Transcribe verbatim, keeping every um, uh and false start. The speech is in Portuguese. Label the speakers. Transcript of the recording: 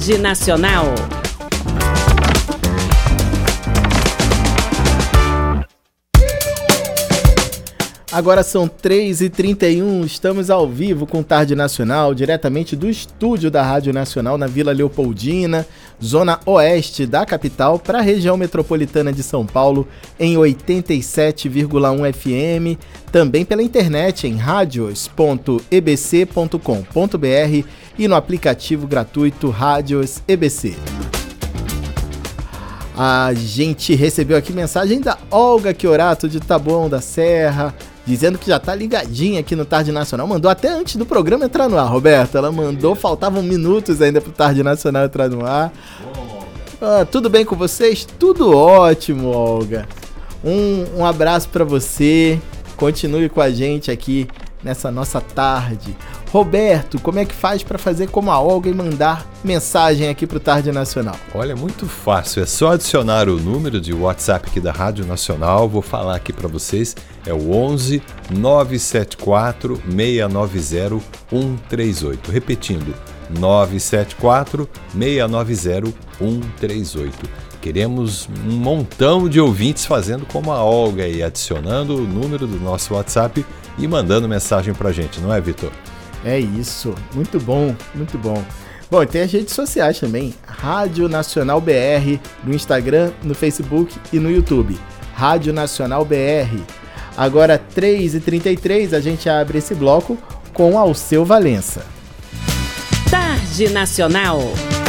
Speaker 1: Tarde Nacional.
Speaker 2: Agora são três e trinta e um, estamos ao vivo com Tarde Nacional, diretamente do estúdio da Rádio Nacional na Vila Leopoldina, zona oeste da capital, para a região metropolitana de São Paulo, em oitenta e sete vírgula um F M, também pela internet em radios ponto e b c ponto com ponto b r e no aplicativo gratuito Rádios E B C. A gente recebeu aqui mensagem da Olga Chiorato de Taboão da Serra, dizendo que já tá ligadinha aqui no Tarde Nacional. Mandou até antes do programa entrar no ar, Roberto. Ela mandou, faltavam minutos ainda pro Tarde Nacional entrar no ar. Ah, tudo bem com vocês? Tudo ótimo, Olga. Um, um abraço pra você. Continue com a gente aqui nessa nossa tarde. Roberto, como é que faz para fazer como a Olga e mandar mensagem aqui pro Tarde Nacional?
Speaker 3: Olha, muito fácil, é só adicionar o número de WhatsApp aqui da Rádio Nacional, vou falar aqui para vocês, é o onze nove sete quatro seis nove zero um três oito, repetindo, nove sete quatro seis nove zero um três oito. Queremos um montão de ouvintes fazendo como a Olga e adicionando o número do nosso WhatsApp e mandando mensagem pra gente, não é, Vitor?
Speaker 2: É isso, muito bom, muito bom. Bom, tem as redes sociais também, Rádio Nacional B R, no Instagram, no Facebook e no YouTube. Rádio Nacional B R. Agora, três e trinta e três, a gente abre esse bloco com Alceu Valença.
Speaker 1: Tarde Nacional.